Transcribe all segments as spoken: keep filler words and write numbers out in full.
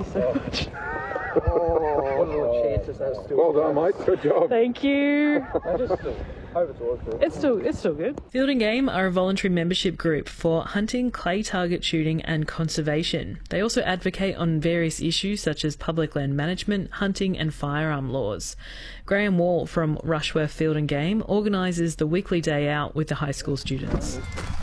you so much. Oh, what are the chances that's still... Well done, mate. Good job. Thank you. I just uh, hope it's all good. It's still, it's still good. Field and Game are a voluntary membership group for hunting, clay target shooting and conservation. They also advocate on various issues such as public land management, hunting and firearm laws. Graham Wall from Rushworth Field and Game organises the weekly day out with the high school students.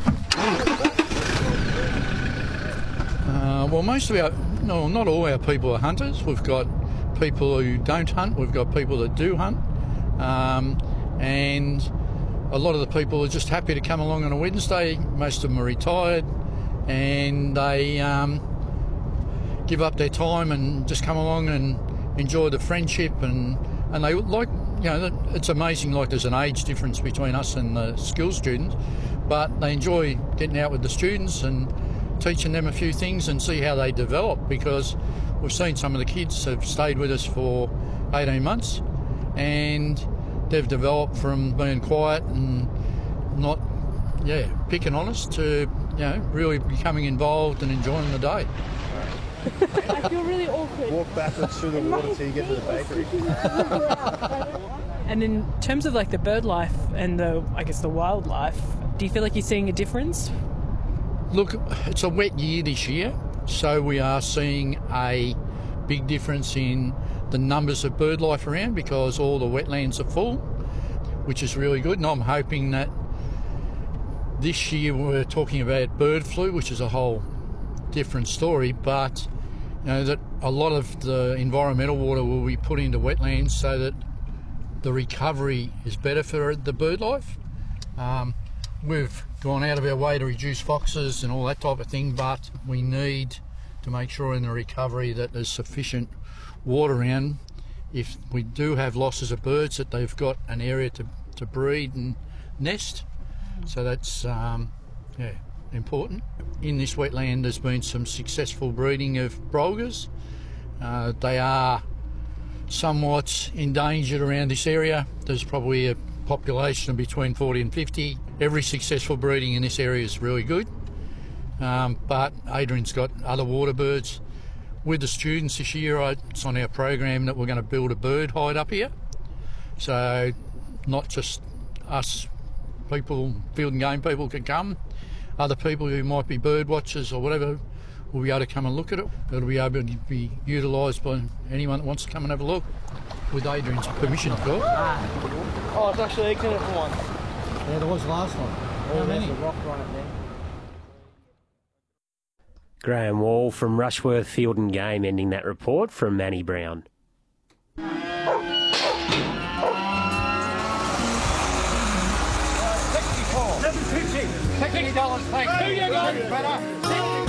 Uh, well, most of our, no, not all our people are hunters. We've got people who don't hunt. We've got people that do hunt. Um, and a lot of the people are just happy to come along on a Wednesday. Most of them are retired and they um, give up their time and just come along and enjoy the friendship. And, and they like, you know, it's amazing, like there's an age difference between us and the school students, but they enjoy getting out with the students and teaching them a few things and see how they develop, because we've seen some of the kids have stayed with us for eighteen months and they've developed from being quiet and not, yeah, picking on us to, you know, really becoming involved and enjoying the day. I feel really awkward. Walk backwards through the water till you get to the bakery. And in terms of like the bird life and the, I guess, the wildlife, do you feel like you're seeing a difference? Look, it's a wet year this year, so we are seeing a big difference in the numbers of bird life around because all the wetlands are full, which is really good. And I'm hoping that this year we're talking about bird flu, which is a whole different story, but you know that a lot of the environmental water will be put into wetlands so that the recovery is better for the bird life. Um, we've gone out of our way to reduce foxes and all that type of thing, but we need to make sure in the recovery that there's sufficient water around. If we do have losses of birds, that they've got an area to, to breed and nest. So that's um, yeah, important. In this wetland there's been some successful breeding of brolgas. Uh, they are somewhat endangered around this area. There's probably a population of between forty and fifty. Every successful breeding in this area is really good, um, but Adrian's got other water birds. With the students this year, I, it's on our program that we're going to build a bird hide up here, so not just us people, field and game people can come, other people who might be bird watchers or whatever will be able to come and look at it. It'll be able to be utilised by anyone that wants to come and have a look, with Adrian's permission, of course. Oh, it's actually eggs in it for one. Yeah, there was last one. Oh, there's a rock right there. Graham Wall from Rushworth Field and Game ending that report from Manny Brown. sixty-four. seven fifty. sixty dollars, thank you. Here you go, better.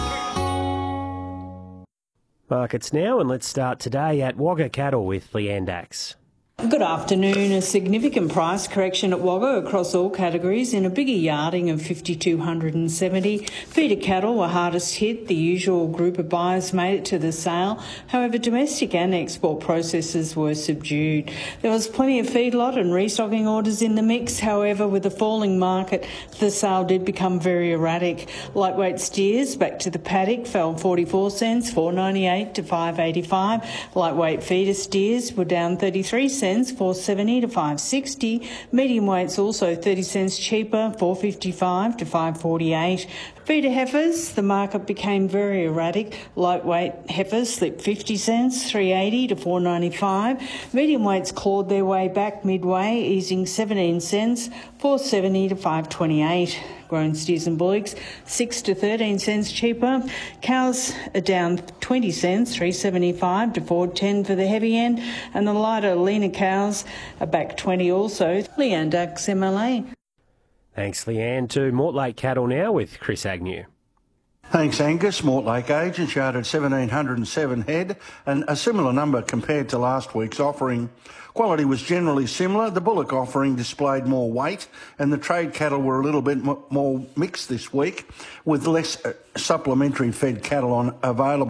Markets now, and let's start today at Wagga Cattle with Leanne Dax. Good afternoon. A significant price correction at Wagga across all categories in a bigger yarding of five thousand two hundred seventy. Feeder cattle were hardest hit. The usual group of buyers made it to the sale. However, domestic and export processors were subdued. There was plenty of feedlot and restocking orders in the mix. However, with the falling market, the sale did become very erratic. Lightweight steers back to the paddock fell forty-four cents, four ninety-eight to five eighty-five. Lightweight feeder steers were down thirty-three cents, four seventy to five sixty. Medium weights also thirty cents cheaper, four fifty-five to five forty-eight. Feeder heifers, the market became very erratic. Lightweight heifers slipped fifty cents, three eighty to four ninety-five. Medium weights clawed their way back midway, easing seventeen cents, four seventy to five twenty-eight. Grown steers and bullocks, six to thirteen cents cheaper. Cows are down twenty cents, three seventy-five to four ten for the heavy end, and the lighter, leaner cows are back twenty also. Leanne Dax, M L A. Thanks, Leanne. To Mortlake Cattle now with Chris Agnew. Thanks, Angus. Mortlake agents showed at one thousand seven hundred seven head, and a similar number compared to last week's offering. Quality was generally similar. The bullock offering displayed more weight, and the trade cattle were a little bit m- more mixed this week, with less uh, supplementary fed cattle on available.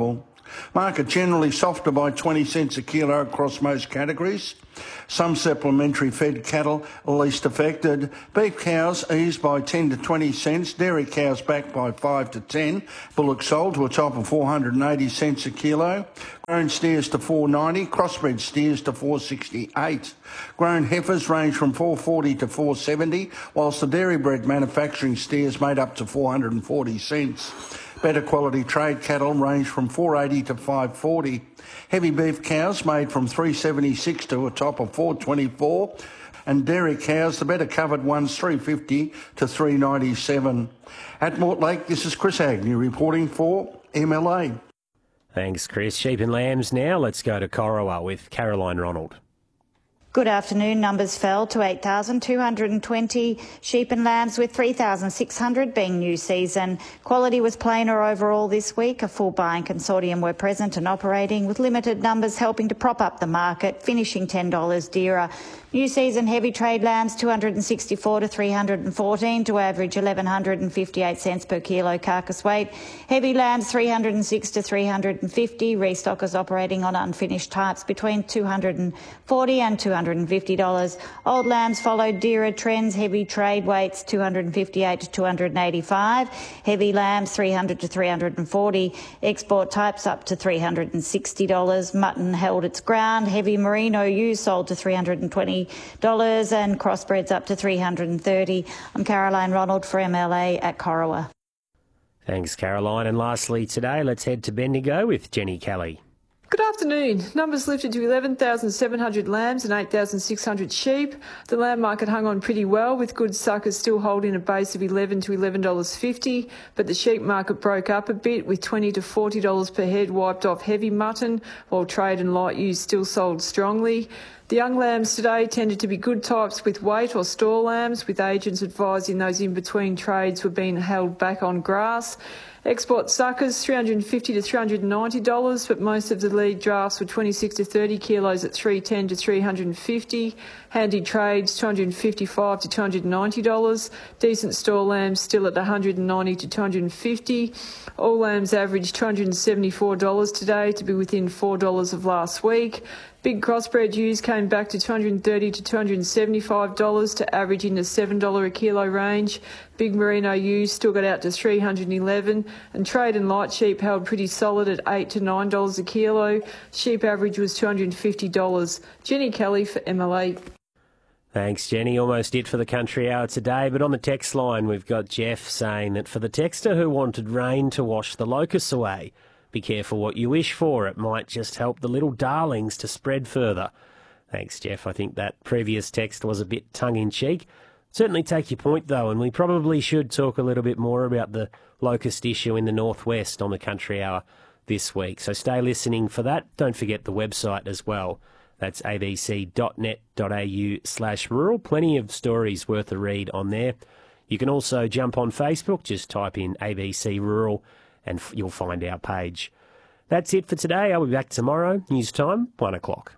Market generally softer by twenty cents a kilo across most categories. Some supplementary fed cattle are least affected. Beef cows eased by ten to twenty cents. Dairy cows back by five to ten. Bullock sold to a top of four hundred eighty cents a kilo. Grown steers to four ninety. Crossbred steers to four sixty-eight. Grown heifers range from four forty to four seventy, whilst the dairy bred manufacturing steers made up to four hundred forty cents. Better quality trade cattle range from four eighty to five forty. Heavy beef cows made from three seventy-six to a top of four twenty-four. And dairy cows, the better covered ones, three fifty to three ninety-seven. At Mortlake, this is Chris Agnew reporting for M L A. Thanks, Chris. Sheep and lambs now. Let's go to Corowa with Caroline Ronald. Good afternoon. Numbers fell to eight thousand two hundred twenty sheep and lambs, with three thousand six hundred being new season. Quality was plainer overall this week. A full buying consortium were present and operating, with limited numbers helping to prop up the market, finishing ten dollars dearer. New season heavy trade lambs two hundred sixty-four to three hundred fourteen to average one thousand one hundred fifty-eight cents per kilo carcass weight. Heavy lambs three hundred six to three hundred fifty. Restockers operating on unfinished types between two hundred forty and two hundred fifty dollars. Old lambs followed dearer trends. Heavy trade weights two hundred fifty-eight to two hundred eighty-five. Heavy lambs three hundred to three hundred forty. Export types up to three hundred sixty dollars. Mutton held its ground. Heavy merino ewes sold to three hundred twenty dollars and crossbreds up to three hundred thirty dollars. I'm Caroline Ronald for M L A at Corowa. Thanks, Caroline. And lastly today, let's head to Bendigo with Jenny Kelly. Good afternoon. Numbers lifted to eleven thousand seven hundred lambs and eight thousand six hundred sheep. The lamb market hung on pretty well, with good suckers still holding a base of eleven to eleven dollars fifty, but the sheep market broke up a bit, with twenty to forty dollars per head wiped off heavy mutton, while trade and light ewes still sold strongly. The young lambs today tended to be good types with weight or store lambs, with agents advising those in between trades were being held back on grass. Export suckers three hundred fifty to three hundred ninety dollars, but most of the lead drafts were twenty-six to thirty kilos at three ten to three hundred fifty. Handy trades two hundred fifty-five to two hundred ninety dollars. Decent store lambs still at one hundred ninety to two hundred fifty. All lambs averaged two hundred seventy-four dollars today, to be within four dollars of last week. Big crossbred ewes came back to two hundred thirty to two hundred seventy-five dollars, to average in the seven dollars a kilo range. Big merino ewes still got out to three hundred eleven dollars, and trade and light sheep held pretty solid at eight to nine dollars a kilo. Sheep average was two hundred fifty dollars. Jenny Kelly for M L A. Thanks, Jenny. Almost it for the Country Hour today, but on the text line we've got Jeff saying that for the texter who wanted rain to wash the locusts away, be careful what you wish for. It might just help the little darlings to spread further. Thanks, Jeff. I think that previous text was a bit tongue-in-cheek. Certainly take your point, though, and we probably should talk a little bit more about the locust issue in the northwest on the Country Hour this week. So stay listening for that. Don't forget the website as well. That's abc.net.au slash rural. Plenty of stories worth a read on there. You can also jump on Facebook. Just type in A B C Rural and you'll find our page. That's it for today. I'll be back tomorrow. News time, one o'clock.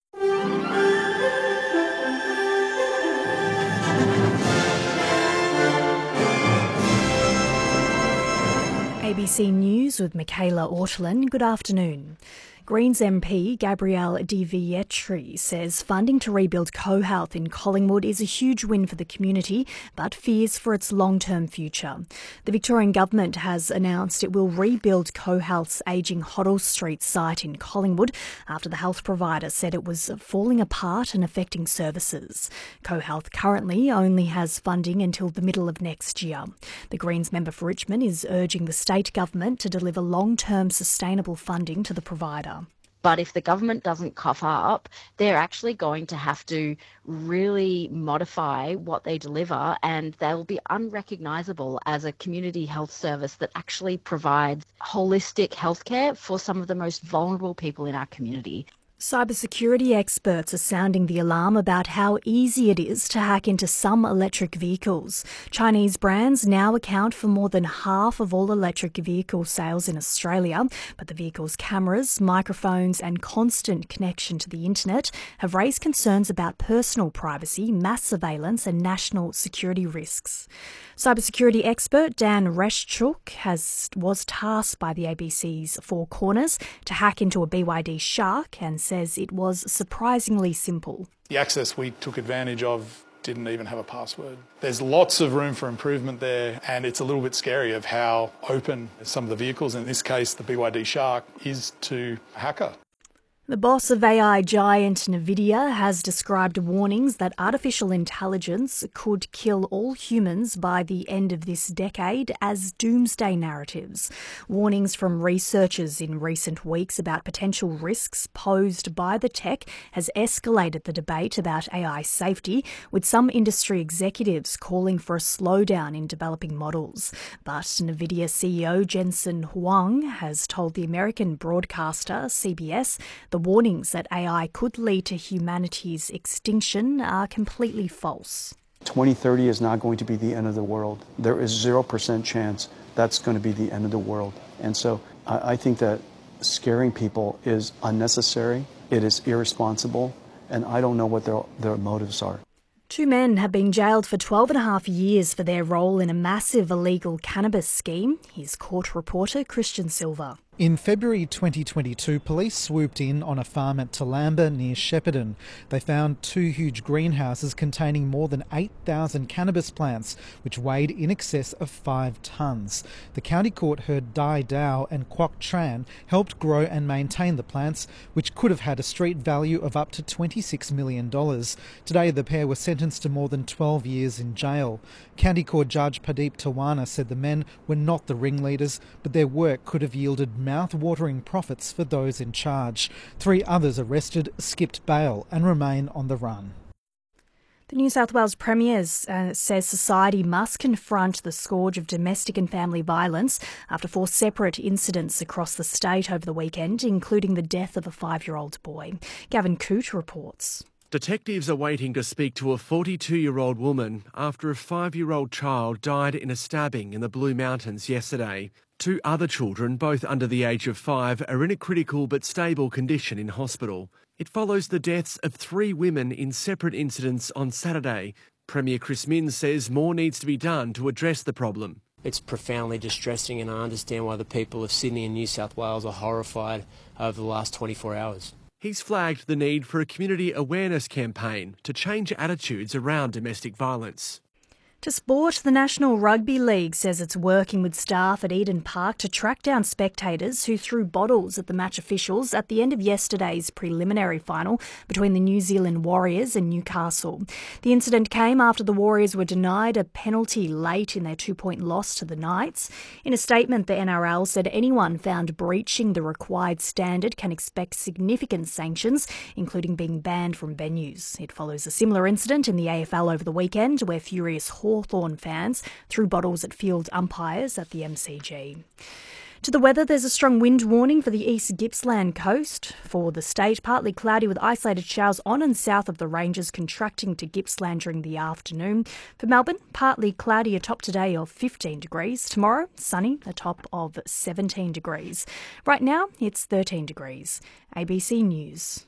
A B C News with Michaela Ortolin. Good afternoon. Greens M P Gabrielle De Vietri says funding to rebuild CoHealth in Collingwood is a huge win for the community, but fears for its long-term future. The Victorian Government has announced it will rebuild CoHealth's ageing Hoddle Street site in Collingwood after the health provider said it was falling apart and affecting services. CoHealth currently only has funding until the middle of next year. The Greens member for Richmond is urging the state government to deliver long-term sustainable funding to the provider. But if the government doesn't cough up, they're actually going to have to really modify what they deliver, and they'll be unrecognisable as a community health service that actually provides holistic healthcare for some of the most vulnerable people in our community. Cybersecurity experts are sounding the alarm about how easy it is to hack into some electric vehicles. Chinese brands now account for more than half of all electric vehicle sales in Australia, but the vehicle's cameras, microphones and constant connection to the internet have raised concerns about personal privacy, mass surveillance and national security risks. Cybersecurity expert Dan Reschuk has, was tasked by the A B C's Four Corners to hack into a B Y D Shark and says it was surprisingly simple. The access we took advantage of didn't even have a password. There's lots of room for improvement there, and it's a little bit scary of how open some of the vehicles, in this case the B Y D Shark, is to a hacker. The boss of A I giant Nvidia has described warnings that artificial intelligence could kill all humans by the end of this decade as doomsday narratives. Warnings from researchers in recent weeks about potential risks posed by the tech has escalated the debate about A I safety, with some industry executives calling for a slowdown in developing models. But Nvidia C E O Jensen Huang has told the American broadcaster C B S the warnings that A I could lead to humanity's extinction are completely false. twenty thirty is not going to be the end of the world. There is zero percent chance that's going to be the end of the world. And so I, I think that scaring people is unnecessary, it is irresponsible, and I don't know what their, their motives are. Two men have been jailed for twelve and a half years for their role in a massive illegal cannabis scheme. Here's court reporter Christian Silva. In February twenty twenty-two, police swooped in on a farm at Toolamba near Shepparton. They found two huge greenhouses containing more than eight thousand cannabis plants, which weighed in excess of five tonnes. The county court heard Dai Dao and Kwok Tran helped grow and maintain the plants, which could have had a street value of up to twenty-six million dollars. Today, the pair were sentenced to more than twelve years in jail. County Court Judge Pradeep Tawana said the men were not the ringleaders, but their work could have yielded mouth-watering profits for those in charge. Three others arrested skipped bail and remain on the run. The New South Wales Premier uh, says society must confront the scourge of domestic and family violence after four separate incidents across the state over the weekend, including the death of a five-year-old boy. Gavin Coote reports. Detectives are waiting to speak to a forty-two-year-old woman after a five-year-old child died in a stabbing in the Blue Mountains yesterday. Two other children, both under the age of five, are in a critical but stable condition in hospital. It follows the deaths of three women in separate incidents on Saturday. Premier Chris Minns says more needs to be done to address the problem. It's profoundly distressing, and I understand why the people of Sydney and New South Wales are horrified over the last twenty-four hours. He's flagged the need for a community awareness campaign to change attitudes around domestic violence. To sport, the National Rugby League says it's working with staff at Eden Park to track down spectators who threw bottles at the match officials at the end of yesterday's preliminary final between the New Zealand Warriors and Newcastle. The incident came after the Warriors were denied a penalty late in their two-point loss to the Knights. In a statement, the N R L said anyone found breaching the required standard can expect significant sanctions, including being banned from venues. It follows a similar incident in the A F L over the weekend where furious Hawthorn fans threw bottles at field umpires at the M C G. To the weather, there's a strong wind warning for the East Gippsland coast. For the state, partly cloudy with isolated showers on and south of the ranges, contracting to Gippsland during the afternoon. For Melbourne, partly cloudy, a top today of fifteen degrees. Tomorrow, sunny, a top of seventeen degrees. Right now, it's thirteen degrees. A B C News.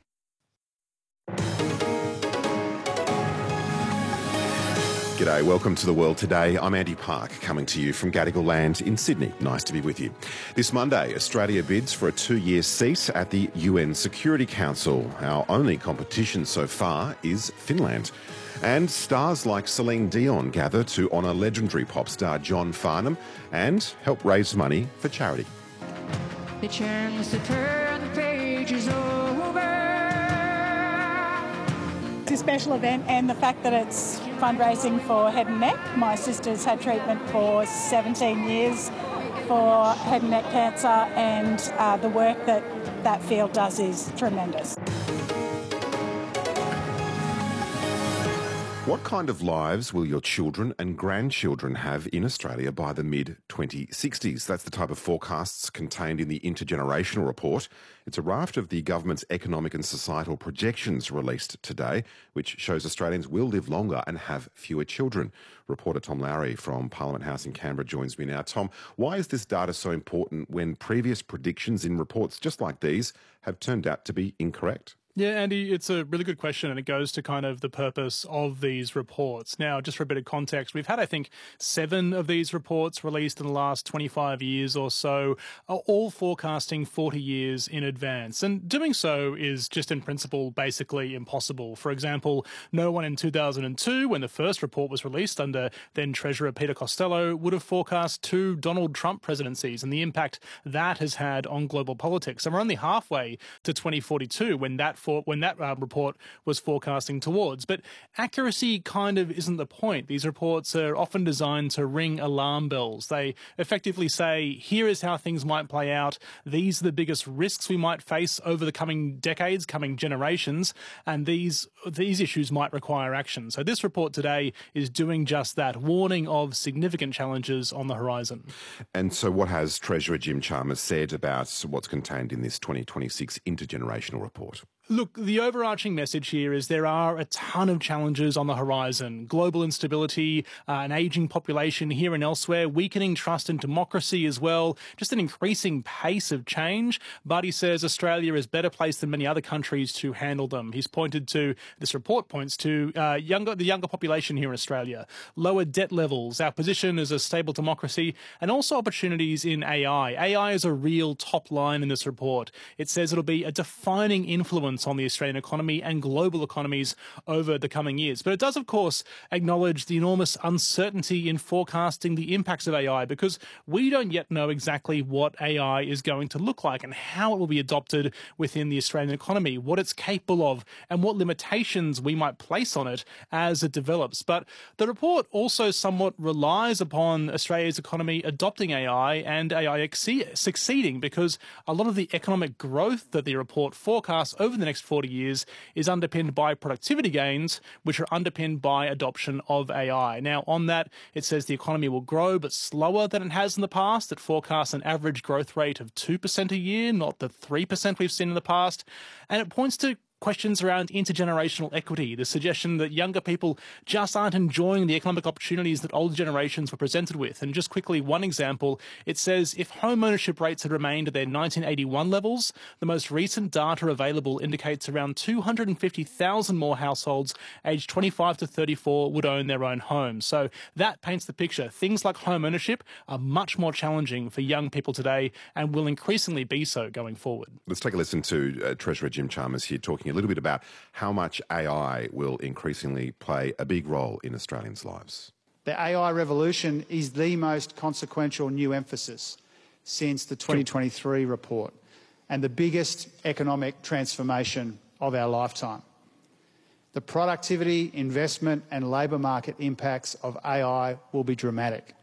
G'day, welcome to The World Today. I'm Andy Park, coming to you from Gadigal Land in Sydney. Nice to be with you. This Monday, Australia bids for a two-year seat at the U N Security Council. Our only competition so far is Finland. And stars like Celine Dion gather to honour legendary pop star John Farnham and help raise money for charity. The chance to turn the pages over. It's a special event, and the fact that it's fundraising for head and neck. My sister's had treatment for seventeen years for head and neck cancer, and uh, the work that that field does is tremendous. What kind of lives will your children and grandchildren have in Australia by the mid twenty sixties? That's the type of forecasts contained in the Intergenerational Report. It's a raft of the government's economic and societal projections released today, which shows Australians will live longer and have fewer children. Reporter Tom Lowry from Parliament House in Canberra joins me now. Tom, why is this data so important when previous predictions in reports just like these have turned out to be incorrect? Yeah, Andy, it's a really good question, and it goes to kind of the purpose of these reports. Now, just for a bit of context, we've had, I think, seven of these reports released in the last twenty-five years or so, all forecasting forty years in advance. And doing so is just in principle basically impossible. For example, no one in two thousand two, when the first report was released under then Treasurer Peter Costello, would have forecast two Donald Trump presidencies and the impact that has had on global politics. And we're only halfway to twenty forty-two when that For, when that uh, report was forecasting towards. But accuracy kind of isn't the point. These reports are often designed to ring alarm bells. They effectively say, here is how things might play out. These are the biggest risks we might face over the coming decades, coming generations, and these these issues might require action. So this report today is doing just that, warning of significant challenges on the horizon. And so what has Treasurer Jim Chalmers said about what's contained in this twenty twenty-six Intergenerational Report? Look, the overarching message here is there are a ton of challenges on the horizon. Global instability, uh, an ageing population here and elsewhere, weakening trust in democracy as well, just an increasing pace of change. But he says Australia is better placed than many other countries to handle them. He's pointed to, this report points to uh, younger the younger population here in Australia, lower debt levels, our position as a stable democracy, and also opportunities in A I. A I is a real top line in this report. It says it'll be a defining influence on the Australian economy and global economies over the coming years. But it does, of course, acknowledge the enormous uncertainty in forecasting the impacts of A I, because we don't yet know exactly what A I is going to look like and how it will be adopted within the Australian economy, what it's capable of, and what limitations we might place on it as it develops. But the report also somewhat relies upon Australia's economy adopting A I and A I exce- succeeding, because a lot of the economic growth that the report forecasts over the next forty years is underpinned by productivity gains, which are underpinned by adoption of A I. Now, on that, it says the economy will grow, but slower than it has in the past. It forecasts an average growth rate of two percent a year, not the three percent we've seen in the past. And it points to questions around intergenerational equity, the suggestion that younger people just aren't enjoying the economic opportunities that older generations were presented with. And just quickly, one example, it says if home ownership rates had remained at their nineteen eighty-one levels, the most recent data available indicates around two hundred fifty thousand more households aged twenty-five to thirty-four would own their own homes. So that paints the picture. Things like home ownership are much more challenging for young people today and will increasingly be so going forward. Let's take a listen to uh, Treasurer Jim Chalmers here talking a little bit about how much A I will increasingly play a big role in Australians' lives. The A I revolution is the most consequential new emphasis since the twenty twenty-three report and the biggest economic transformation of our lifetime. The productivity, investment and labour market impacts of A I will be dramatic.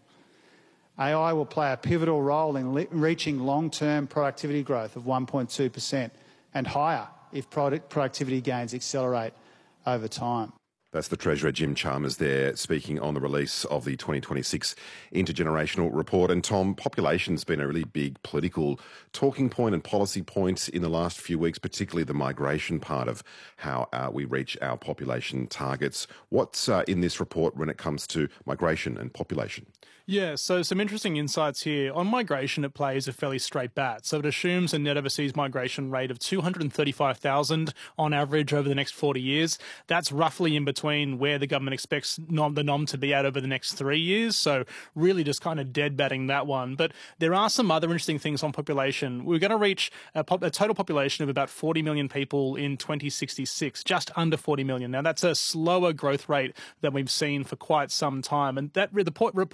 A I will play a pivotal role in le- reaching long-term productivity growth of one point two percent and higher if product productivity gains accelerate over time. That's the Treasurer Jim Chalmers there speaking on the release of the twenty twenty-six Intergenerational Report. And Tom, population's been a really big political talking point and policy point in the last few weeks, particularly the migration part of how uh, we reach our population targets. What's uh, in this report when it comes to migration and population? Yeah, so some interesting insights here. On migration, it plays a fairly straight bat. So it assumes a net overseas migration rate of two hundred thirty-five thousand on average over the next forty years. That's roughly in between where the government expects nom, the nom to be at over the next three years. So really just kind of dead batting that one. But there are some other interesting things on population. We're going to reach a, pop, a total population of about forty million people in twenty sixty-six, just under forty million. Now, that's a slower growth rate than we've seen for quite some time. And that the report points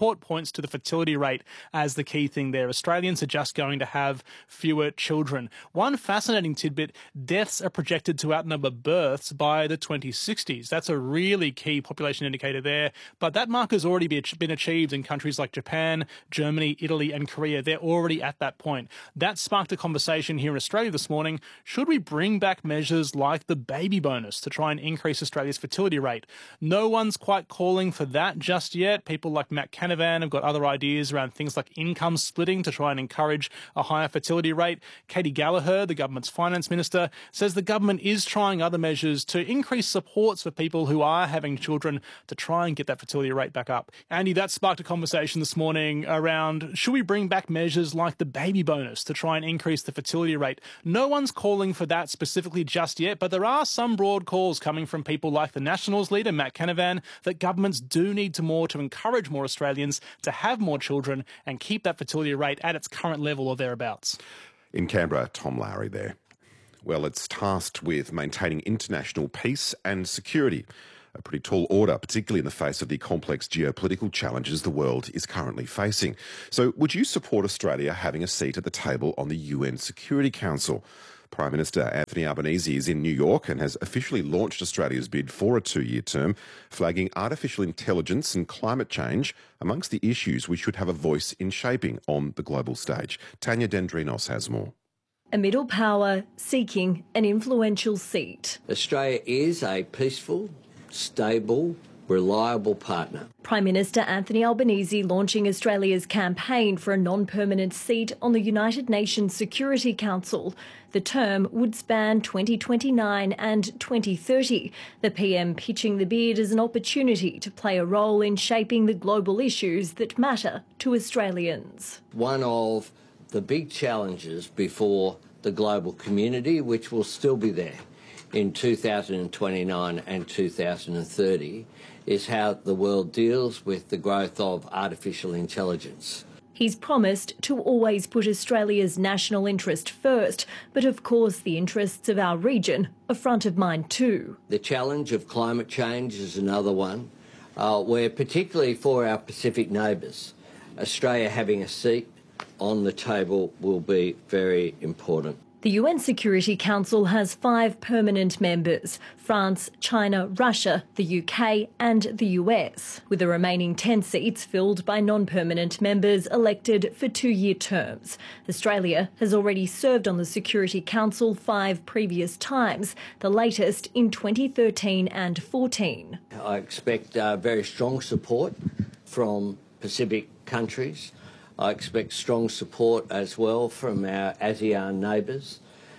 points to the fertility rate as the key thing there. Australians are just going to have fewer children. One fascinating tidbit, deaths are projected to outnumber births by the twenty sixties. That's a really key population indicator there, but that mark has already been achieved in countries like Japan, Germany, Italy and Korea. They're already at that point. That sparked a conversation here in Australia this morning. Should we bring back measures like the baby bonus to try and increase Australia's fertility rate? No one's quite calling for that just yet. People like Matt Canavan have got other ideas around things like income splitting to try and encourage a higher fertility rate. Katie Gallagher, the government's finance minister, says the government is trying other measures to increase supports for people who are having children to try and get that fertility rate back up. Andy, that sparked a conversation this morning around should we bring back measures like the baby bonus to try and increase the fertility rate? No one's calling for that specifically just yet, but there are some broad calls coming from people like the Nationals leader, Matt Canavan, that governments do need to more to encourage more Australians to have more children and keep that fertility rate at its current level or thereabouts. In Canberra, Tom Lowry there. Well, it's tasked with maintaining international peace and security. A pretty tall order, particularly in the face of the complex geopolitical challenges the world is currently facing. So would you support Australia having a seat at the table on the U N Security Council? Prime Minister Anthony Albanese is in New York and has officially launched Australia's bid for a two-year term, flagging artificial intelligence and climate change amongst the issues we should have a voice in shaping on the global stage. Tanya Dendrinos has more. A middle power seeking an influential seat. Australia is a peaceful, stable, reliable partner. Prime Minister Anthony Albanese launching Australia's campaign for a non-permanent seat on the United Nations Security Council. The term would span twenty twenty-nine and twenty thirty. The P M pitching the bid as an opportunity to play a role in shaping the global issues that matter to Australians. One of the big challenges before the global community, which will still be there in two thousand twenty-nine and two thousand thirty, is how the world deals with the growth of artificial intelligence. He's promised to always put Australia's national interest first, but of course the interests of our region are front of mind too. The challenge of climate change is another one, uh, where particularly for our Pacific neighbours, Australia having a seat on the table will be very important. The U N Security Council has five permanent members: France, China, Russia, the U K and the U S, with the remaining ten seats filled by non-permanent members elected for two-year terms. Australia has already served on the Security Council five previous times, the latest in twenty thirteen and fourteen. I expect uh, very strong support from Pacific countries. I expect strong support as well from our ASEAN neighbours.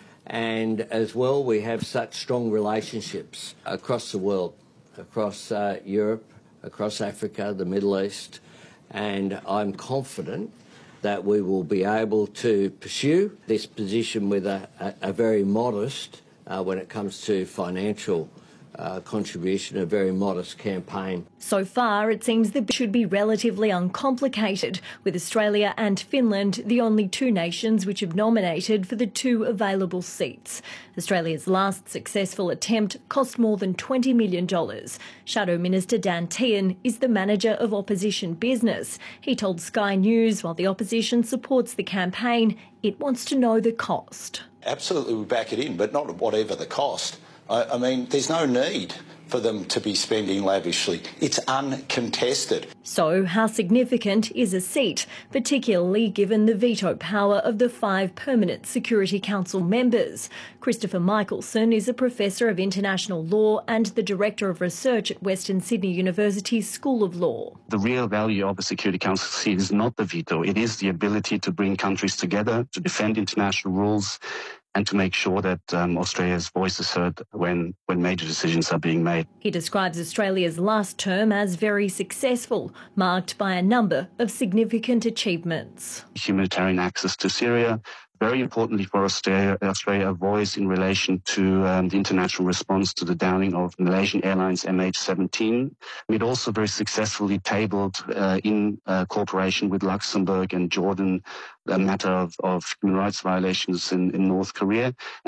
And as well, we have such strong relationships across the world, across uh, Europe, across Africa, the Middle East. And I'm confident that we will be able to pursue this position with a, a, a very modest, uh, when it comes to financial Uh, contribution, a very modest campaign. So far, it seems the bid should be relatively uncomplicated, with Australia and Finland the only two nations which have nominated for the two available seats. Australia's last successful attempt cost more than twenty million dollars. Shadow Minister Dan Tehan is the manager of opposition business. He told Sky News while the opposition supports the campaign, it wants to know the cost. Absolutely, we back it in, but not at whatever the cost. I mean, there's no need for them to be spending lavishly. It's uncontested. So how significant is a seat, particularly given the veto power of the five permanent Security Council members? Christopher Michelson is a professor of international law and the director of research at Western Sydney University's School of Law. The real value of the Security Council seat is not the veto. It is the ability to bring countries together, to defend international rules, and to make sure that um, Australia's voice is heard when, when major decisions are being made. He describes Australia's last term as very successful, marked by a number of significant achievements. Humanitarian access to Syria, very importantly for Australia, Australia a voice in relation to um, the international response to the downing of Malaysian Airlines M H seventeen. It also very successfully tabled uh, in uh, cooperation with Luxembourg and Jordan a matter of, of human rights violations in, in North Korea, and just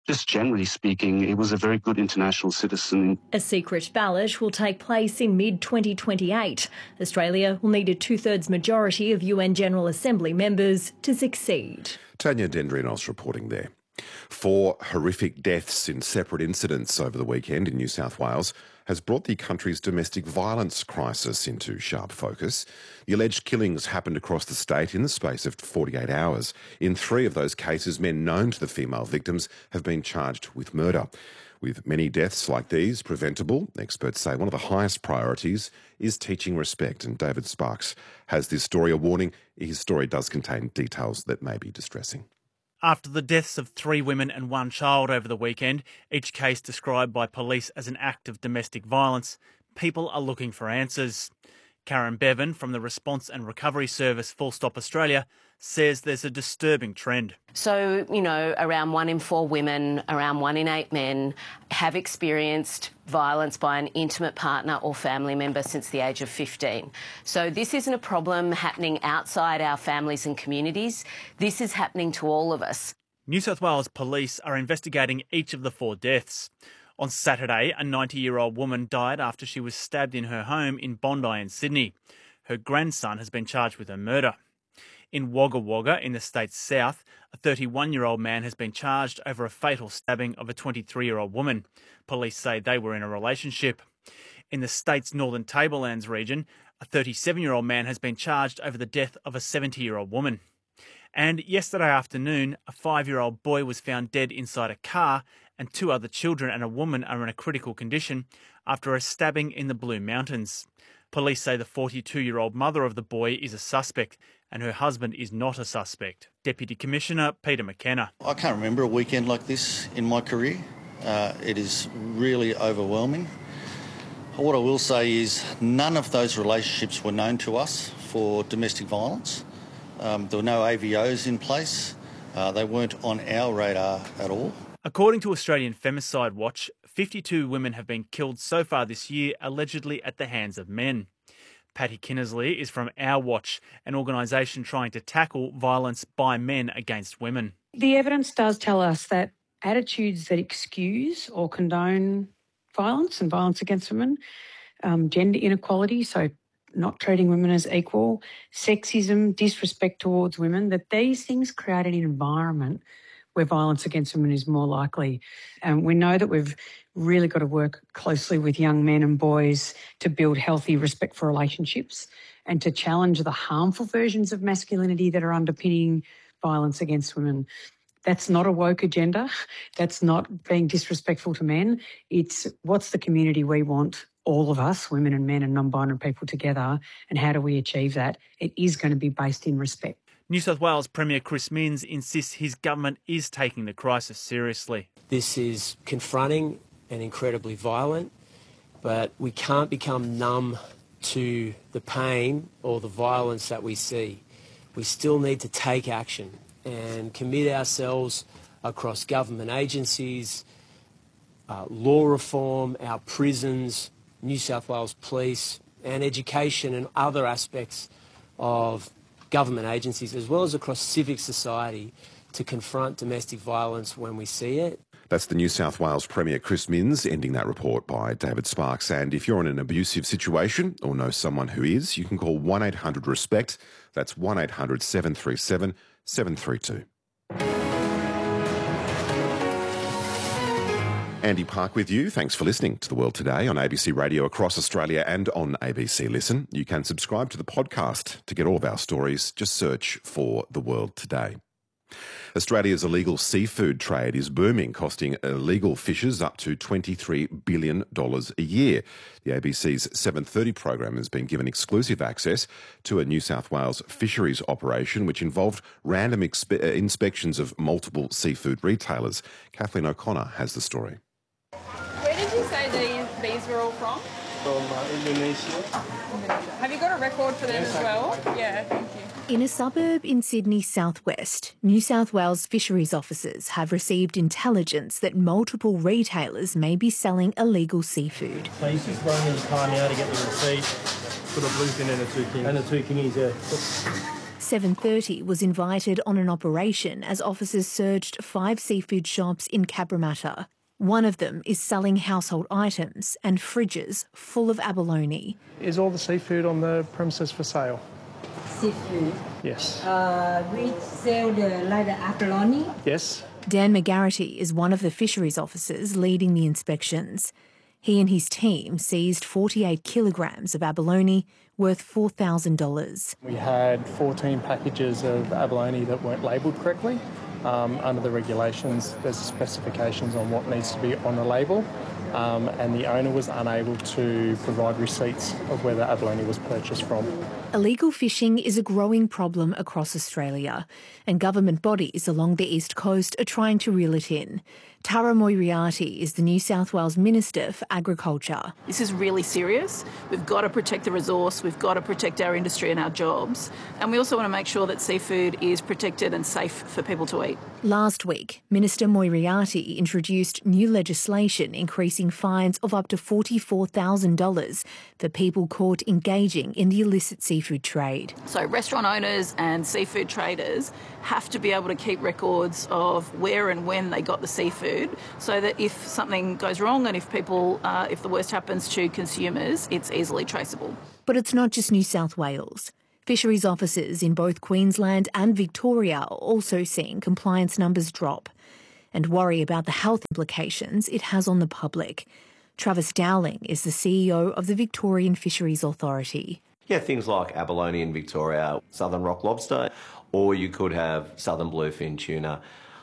just generally speaking, it was a very good international citizen. A secret ballot will take place in mid twenty twenty-eight. Australia will need a two-thirds majority of U N General Assembly members to succeed. Tanya Dendrinos reporting there. Four horrific deaths in separate incidents over the weekend in New South Wales has brought the country's domestic violence crisis into sharp focus. The alleged killings happened across the state in the space of forty-eight hours. In three of those cases, men known to the female victims have been charged with murder. With many deaths like these preventable, experts say one of the highest priorities is teaching respect. And David Sparks has this story, a warning. His story does contain details that may be distressing. After the deaths of three women and one child over the weekend, each case described by police as an act of domestic violence, people are looking for answers. Karen Bevan from the Response and Recovery Service Full Stop Australia says there's a disturbing trend. So, you know, around one in four women, around one in eight men have experienced violence by an intimate partner or family member since the age of fifteen. So this isn't a problem happening outside our families and communities. This is happening to all of us. New South Wales police are investigating each of the four deaths. On Saturday, a ninety-year-old woman died after she was stabbed in her home in Bondi in Sydney. Her grandson has been charged with her murder. In Wagga Wagga, in the state's south, a thirty-one-year-old man has been charged over a fatal stabbing of a twenty-three-year-old woman. Police say they were in a relationship. In the state's Northern Tablelands region, a thirty-seven-year-old man has been charged over the death of a seventy-year-old woman. And yesterday afternoon, a five-year-old boy was found dead inside a car, and two other children and a woman are in a critical condition after a stabbing in the Blue Mountains. Police say the forty-two-year-old mother of the boy is a suspect and her husband is not a suspect. Deputy Commissioner Peter McKenna. I can't remember a weekend like this in my career. Uh, it is really overwhelming. What I will say is none of those relationships were known to us for domestic violence. Um, there were no A V Os in place. Uh, they weren't on our radar at all. According to Australian Femicide Watch, fifty-two women have been killed so far this year, allegedly at the hands of men. Patty Kinnersley is from Our Watch, an organisation trying to tackle violence by men against women. The evidence does tell us that attitudes that excuse or condone violence and violence against women, um, gender inequality, so not treating women as equal, sexism, disrespect towards women, that these things create an environment where violence against women is more likely. And we know that we've really got to work closely with young men and boys to build healthy, respectful relationships and to challenge the harmful versions of masculinity that are underpinning violence against women. That's not a woke agenda. That's not being disrespectful to men. It's what's the community we want, all of us, women and men and non-binary people together, and how do we achieve that? It is going to be based in respect. New South Wales Premier Chris Minns insists his government is taking the crisis seriously. This is confronting and incredibly violent, but we can't become numb to the pain or the violence that we see. We still need to take action and commit ourselves across government agencies, uh, law reform, our prisons, New South Wales Police, and education and other aspects of government agencies, as well as across civic society, to confront domestic violence when we see it. That's the New South Wales Premier Chris Minns, ending that report by David Sparks. And if you're in an abusive situation or know someone who is, you can call one eight hundred RESPECT. That's one eight hundred seven three seven seven three two. Andy Park with you. Thanks for listening to The World Today on A B C Radio across Australia and on A B C Listen. You can subscribe to the podcast to get all of our stories. Just search for The World Today. Australia's illegal seafood trade is booming, costing illegal fishers up to twenty-three billion dollars a year. The A B C's seven thirty program has been given exclusive access to a New South Wales fisheries operation which involved random expe- inspections of multiple seafood retailers. Kathleen O'Connor has the story. Where did you say these, these were all from? From uh, Indonesia. Indonesia. Have you got a record for them yes, as well? Yeah, thank you. In a suburb in Sydney's southwest, New South Wales fisheries officers have received intelligence that multiple retailers may be selling illegal seafood. So he's just running his car now to get the receipt for the bluefin and the two kings. And the two kingies, yeah. seven thirty was invited on an operation as officers searched five seafood shops in Cabramatta. One of them is selling household items and fridges full of abalone. Is all the seafood on the premises for sale? Seafood? Yes. Uh, we sell the, like the abalone? Yes. Dan McGarity is one of the fisheries officers leading the inspections. He and his team seized forty-eight kilograms of abalone worth four thousand dollars. We had fourteen packages of abalone that weren't labelled correctly. Um, under the regulations, there's specifications on what needs to be on the label, um, and the owner was unable to provide receipts of where the abalone was purchased from. Illegal fishing is a growing problem across Australia, and government bodies along the East Coast are trying to reel it in. Tara Moriarty is the New South Wales Minister for Agriculture. This is really serious. We've got to protect the resource, we've got to protect our industry and our jobs, and we also want to make sure that seafood is protected and safe for people to eat. Last week, Minister Moriarty introduced new legislation increasing fines of up to forty-four thousand dollars for people caught engaging in the illicit seafood trade. So restaurant owners and seafood traders have to be able to keep records of where and when they got the seafood, so that if something goes wrong and if people, uh, if the worst happens to consumers, it's easily traceable. But it's not just New South Wales. Fisheries officers in both Queensland and Victoria are also seeing compliance numbers drop and worry about the health implications it has on the public. Travis Dowling is the C E O of the Victorian Fisheries Authority. Yeah, things like abalone in Victoria, southern rock lobster, or you could have southern bluefin tuna.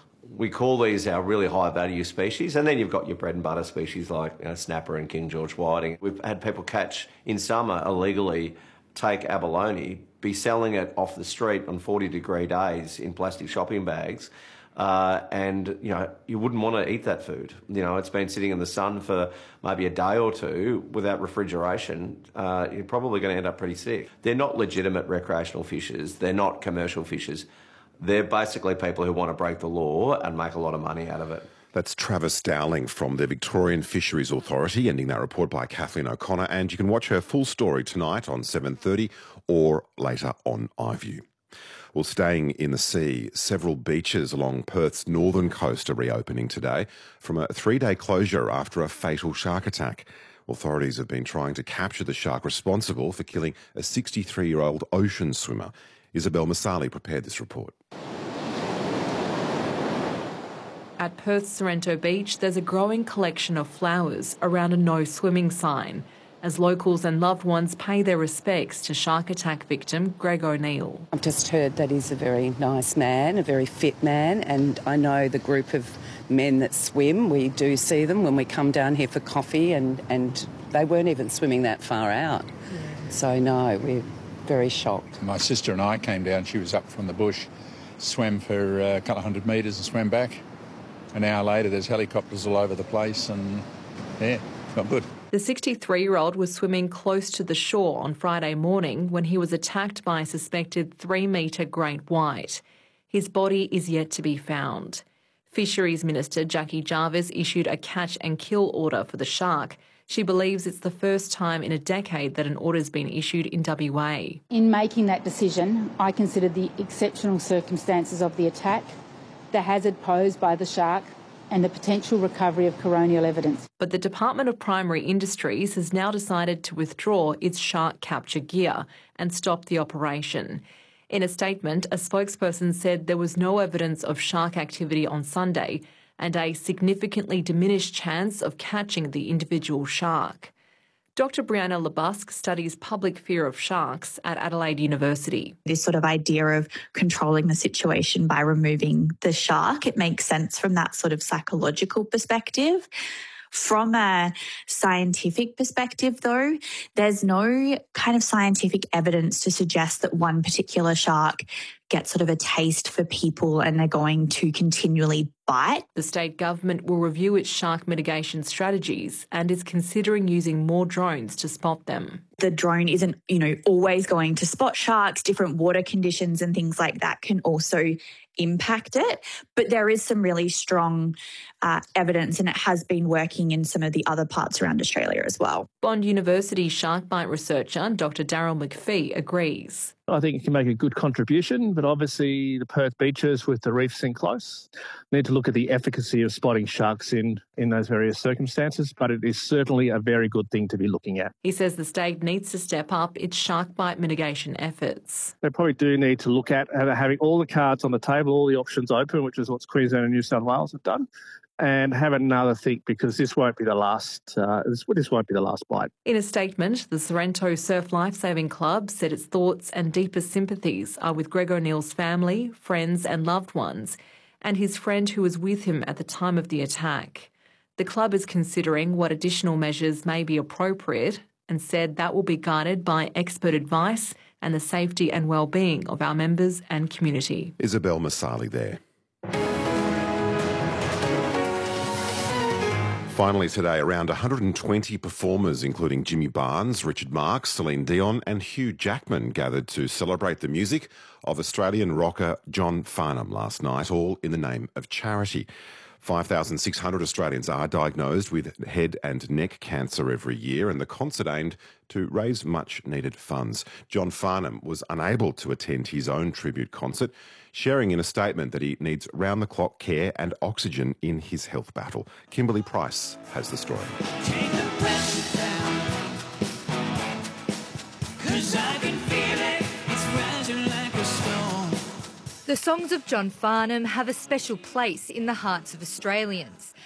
We call these our really high value species, and then you've got your bread and butter species like you know, snapper and King George whiting. We've had people catch in summer illegally, take abalone, be selling it off the street on forty degree days in plastic shopping bags. Uh, and, you know, you wouldn't want to eat that food. You know, it's been sitting in the sun for maybe a day or two without refrigeration. Uh, you're probably going to end up pretty sick. They're not legitimate recreational fishers. They're not commercial fishers. They're basically people who want to break the law and make a lot of money out of it. That's Travis Dowling from the Victorian Fisheries Authority, ending that report by Kathleen O'Connor. And you can watch her full story tonight on seven thirty or later on iView. Well, staying in the sea, several beaches along Perth's northern coast are reopening today from a three-day closure after a fatal shark attack. Authorities have been trying to capture the shark responsible for killing a sixty-three-year-old ocean swimmer. Isabel Masali prepared this report. At Perth's Sorrento Beach, there's a growing collection of flowers around a no swimming sign, as locals and loved ones pay their respects to shark attack victim Greg O'Neill. I've just heard that he's a very nice man, a very fit man, and I know the group of men that swim. We do see them when we come down here for coffee, and, and they weren't even swimming that far out. Yeah. So, no, we're very shocked. My sister and I came down. She was up from the bush, swam for a couple of hundred metres and swam back. An hour later, there's helicopters all over the place, and, yeah, not good. The sixty-three-year-old was swimming close to the shore on Friday morning when he was attacked by a suspected three-metre great white. His body is yet to be found. Fisheries Minister Jackie Jarvis issued a catch and kill order for the shark. She believes it's the first time in a decade that an order's been issued in W A. In making that decision, I considered the exceptional circumstances of the attack, the hazard posed by the shark, and the potential recovery of coronial evidence. But the Department of Primary Industries has now decided to withdraw its shark capture gear and stop the operation. In a statement, a spokesperson said there was no evidence of shark activity on Sunday and a significantly diminished chance of catching the individual shark. Doctor Brianna Lebusk studies public fear of sharks at Adelaide University. This sort of idea of controlling the situation by removing the shark, it makes sense from that sort of psychological perspective. From a scientific perspective, though, there's no kind of scientific evidence to suggest that one particular shark gets sort of a taste for people and they're going to continually bite. The state government will review its shark mitigation strategies and is considering using more drones to spot them. The drone isn't, you know, always going to spot sharks. Different water conditions and things like that can also impact it. But there is some really strong uh, evidence, and it has been working in some of the other parts around Australia as well. Bond University shark bite researcher Doctor Daryl McPhee agrees. I think it can make a good contribution, but obviously the Perth beaches with the reefs in close need to look at the efficacy of spotting sharks in, in those various circumstances, but it is certainly a very good thing to be looking at. He says the state needs to step up its shark bite mitigation efforts. They probably do need to look at having all the cards on the table, all the options open, which is what Queensland and New South Wales have done, and have another think, because this won't be the last. Uh, this, this won't be the last bite. In a statement, the Sorrento Surf Lifesaving Club said its thoughts and deepest sympathies are with Greg O'Neill's family, friends, and loved ones, and his friend who was with him at the time of the attack. The club is considering what additional measures may be appropriate, and said that will be guided by expert advice and the safety and well-being of our members and community. Isabel Masali there. Finally today, around one hundred twenty performers, including Jimmy Barnes, Richard Marx, Celine Dion and Hugh Jackman, gathered to celebrate the music of Australian rocker John Farnham last night, all in the name of charity. five thousand six hundred Australians are diagnosed with head and neck cancer every year, and the concert aimed to raise much-needed funds. John Farnham was unable to attend his own tribute concert, sharing in a statement that he needs round-the-clock care and oxygen in his health battle. Kimberly Price has the story. Take the pressure down, 'cause I can feel it, it's rising like a storm. The songs of John Farnham have a special place in the hearts of Australians.